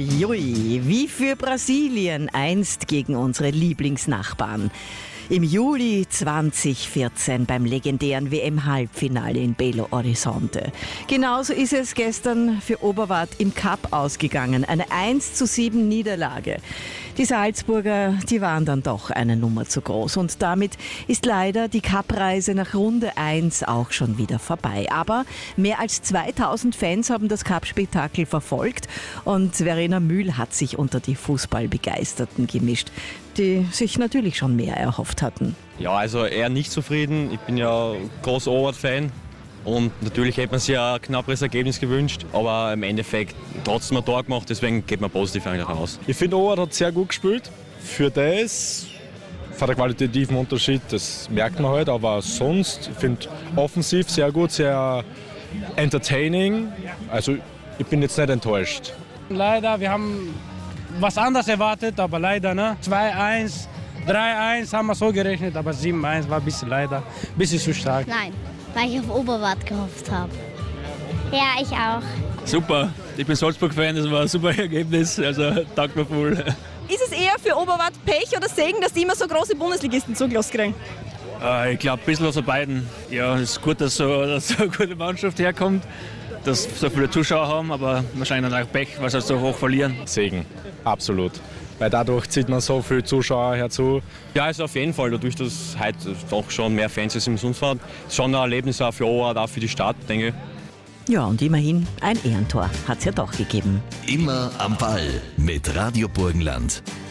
Uiuiui, wie für Brasilien einst gegen unsere Lieblingsnachbarn. Im Juli 2014 beim legendären WM-Halbfinale in Belo Horizonte. Genauso ist es gestern für Oberwart im Cup ausgegangen. Eine 1:7 Niederlage. Die Salzburger, die waren dann doch eine Nummer zu groß. Und damit ist leider die Cup-Reise nach Runde 1 auch schon wieder vorbei. Aber mehr als 2000 Fans haben das Cup-Spektakel verfolgt. Und Verena Mühl hat sich unter die Fußballbegeisterten gemischt, die sich natürlich schon mehr erhofft hatten. Ja, also eher nicht zufrieden. Ich bin ja großer Oberwart-Fan und natürlich hätte man sich ein knapperes Ergebnis gewünscht, aber im Endeffekt trotzdem ein Tor gemacht, deswegen geht man positiv eigentlich raus. Ich finde, Oberwart hat sehr gut gespielt. Für das, von der qualitativen Unterschied, das merkt man halt, aber sonst, ich finde offensiv sehr gut, sehr entertaining. Also ich bin jetzt nicht enttäuscht. Leider, wir haben was anderes erwartet, aber leider, ne? 2-1, 3-1 haben wir so gerechnet, aber 7-1 war ein bisschen zu stark. Nein, weil ich auf Oberwart gehofft habe. Ja, ich auch. Super, ich bin Salzburg-Fan, das war ein super Ergebnis, also taugt mir voll. Ist es eher für Oberwart Pech oder Segen, dass die immer so große Bundesligisten zugelassen kriegen? Ich glaube, ein bisschen was von beiden. Ja, es ist gut, dass so eine gute Mannschaft herkommt, dass so viele Zuschauer haben, aber wahrscheinlich dann auch Pech, weil sie so hoch verlieren. Segen, absolut. Weil dadurch zieht man so viele Zuschauer herzu. Ja, also auf jeden Fall, dadurch, dass heute doch schon mehr Fans sind im Sundfahrt, ist schon ein Erlebnis auch für Oberwart, auch für die Stadt, denke ich. Ja, und immerhin ein Ehrentor hat es ja doch gegeben. Immer am Ball mit Radio Burgenland.